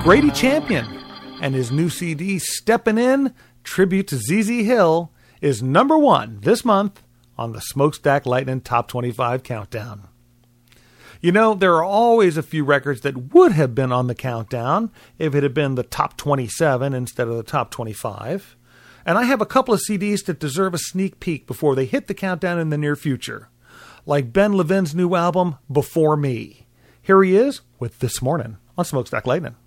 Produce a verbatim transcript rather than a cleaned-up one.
Grady Champion and his new C D, Steppin' In, Tribute to Z Z Hill, is number one this month on the Smokestack Lightning Top twenty-five Countdown. You know, there are always a few records that would have been on the countdown if it had been the top twenty-seven instead of the top twenty-five. And I have a couple of C Ds that deserve a sneak peek before they hit the countdown in the near future. Like Ben Levin's new album, Before Me. Here he is with This Morning on Smokestack Lightning.